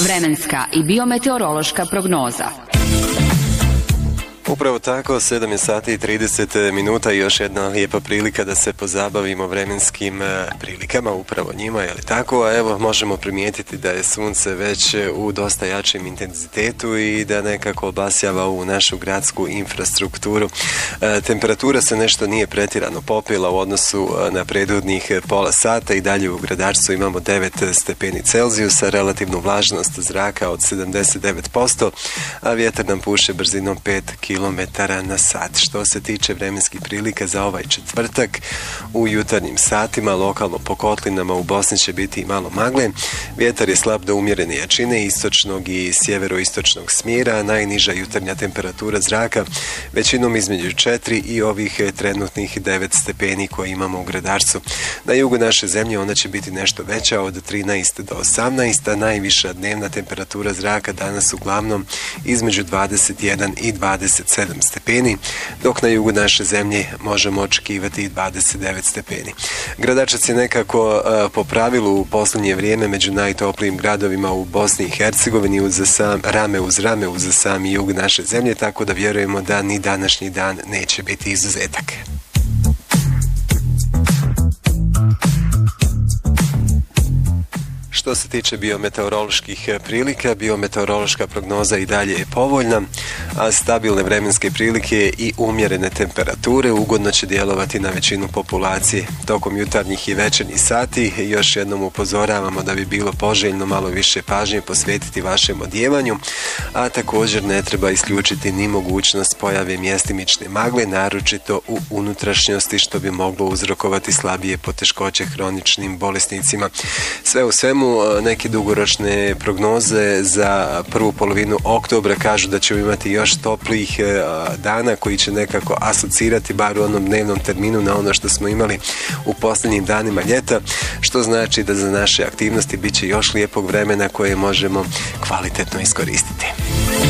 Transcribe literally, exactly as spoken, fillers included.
Vremenska i biometeorološka prognoza. Upravo tako, sedam je sati i trideset minuta i još jedna lijepa prilika da se pozabavimo vremenskim prilikama, upravo njima, je li tako? A evo, možemo primijetiti da je sunce već u dosta jačem intenzitetu i da nekako obasjava u našu gradsku infrastrukturu. E, temperatura se nešto nije pretjerano popila u odnosu na prethodnih pola sata i dalje u gradačcu imamo devet stepeni Celzijusa, relativnu vlažnost zraka od sedamdeset devet posto, a vjetar nam puše brzinom pet kilometara na sat. Što se tiče vremenskih prilika za ovaj četvrtak, u jutarnjim satima lokalno po kotlinama u Bosni će biti malo magle. Vjetar je slab do umjerene jačine istočnog i sjeveroistočnog smjera, najniža jutarnja temperatura zraka većinom između četiri i ovih trenutnih devet stepeni koje imamo u gradačcu. Na jugu naše zemlje ona će biti nešto veća od trinaest do osamnaest, a najviša dnevna temperatura zraka danas uglavnom između dvadeset jedan i dvadeset sedam stepeni, dok na jugu naše zemlje možemo očekivati i dvadeset devet stepeni. Gradačac je nekako uh, po pravilu u posljednje vrijeme među najtoplijim gradovima u Bosni i Hercegovini uz sam, rame uz rame uz sami jug naše zemlje, tako da vjerujemo da ni današnji dan neće biti izuzetak. Što se tiče biometeoroloških prilika, biometeorološka prognoza i dalje je povoljna, a stabilne vremenske prilike i umjerene temperature ugodno će djelovati na većinu populacije. Tokom jutarnjih i večernjih sati još jednom upozoravamo da bi bilo poželjno malo više pažnje posvetiti vašem odjevanju, a također ne treba isključiti ni mogućnost pojave mjestimične magle, naročito u unutrašnjosti, što bi moglo uzrokovati slabije poteškoće hroničnim bolesnicima. Sve u svemu, neke dugoročne prognoze za prvu polovinu oktobra kažu da ćemo imati još toplijih dana koji će nekako asocirati bar u onom dnevnom terminu na ono što smo imali u posljednjim danima ljeta, što znači da za naše aktivnosti bit će još lijepog vremena koje možemo kvalitetno iskoristiti.